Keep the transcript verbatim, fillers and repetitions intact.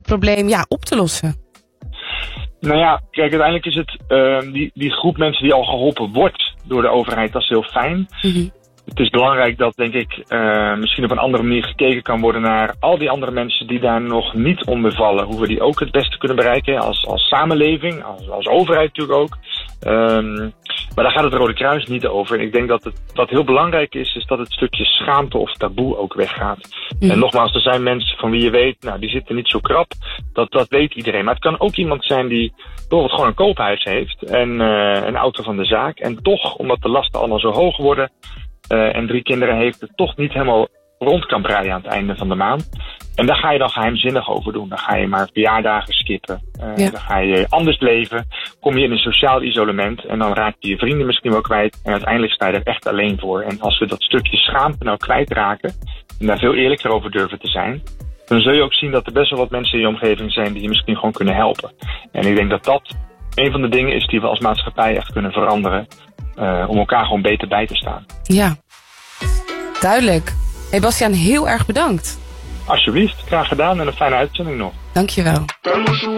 probleem ja, op te lossen? Nou ja, kijk, uiteindelijk is het uh, die, die groep mensen die al geholpen wordt door de overheid, dat is heel fijn. Mm-hmm. Het is belangrijk dat, denk ik, uh, misschien op een andere manier gekeken kan worden naar al die andere mensen die daar nog niet onder vallen. Hoe we die ook het beste kunnen bereiken als, als samenleving, als, als overheid natuurlijk ook. Um, maar daar gaat het Rode Kruis niet over. En ik denk dat het, wat heel belangrijk is, is dat het stukje schaamte of taboe ook weggaat. Mm. En nogmaals, er zijn mensen van wie je weet, nou, die zitten niet zo krap. Dat, dat weet iedereen. Maar het kan ook iemand zijn die bijvoorbeeld gewoon een koophuis heeft en uh, een auto van de zaak. En toch, omdat de lasten allemaal zo hoog worden, Uh, en drie kinderen heeft, het toch niet helemaal rond kan breien aan het einde van de maand. En daar ga je dan geheimzinnig over doen. Dan ga je maar verjaardagen skippen. Uh, ja. Dan ga je anders leven. Kom je in een sociaal isolement. En dan raak je je vrienden misschien wel kwijt. En uiteindelijk sta je er echt alleen voor. En als we dat stukje schaamte nou kwijtraken en daar veel eerlijker over durven te zijn, dan zul je ook zien dat er best wel wat mensen in je omgeving zijn die je misschien gewoon kunnen helpen. En ik denk dat dat een van de dingen is die we als maatschappij echt kunnen veranderen. Uh, om elkaar gewoon beter bij te staan. Ja, duidelijk. Hey Bastiaan, heel erg bedankt. Alsjeblieft, graag gedaan en een fijne uitzending nog. Dankjewel.